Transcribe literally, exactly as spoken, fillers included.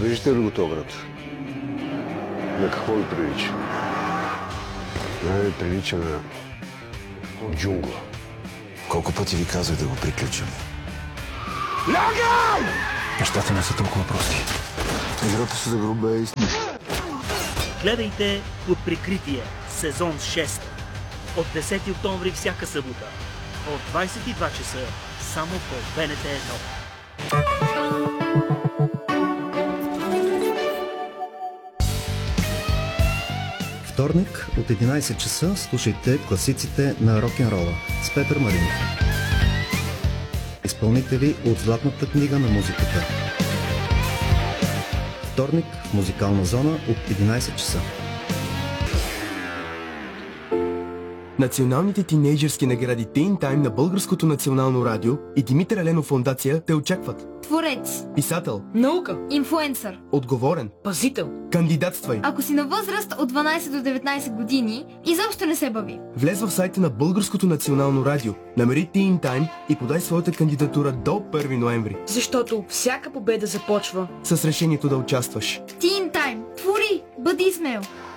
Виждате ли го този град? На какво ви прилича? Не ви прилича на джунгла. Колко пъти ви казах да го приключим? Лягай! Нещата не са толкова прости. Играта се загрубе и сни. Гледайте Под прикритие, сезон шест. От десети октомври всяка събота. От двайсет и два часа само по Б Н Т едно. Вторник от единайсет часа слушайте класиците на рок-н-рола с Петър Маринов. Изпълнители от Златната книга на музиката. Вторник в Музикална зона от единайсет часа. Националните тинейджърски награди Teen Time на Българското национално радио и Димитър Еленов фондация те очакват. Творец, Писател, наука, инфлуенсър, отговорен, пазител. кандидатствай. Ако си на възраст от дванайсет до деветнайсет години, изобщо не се бави. Влез в сайта на Българското национално радио, намери Teen Time и подай своята кандидатура до първи ноември. Защото всяка победа започва с решението да участваш. Teen Time. Твори, бъди смел.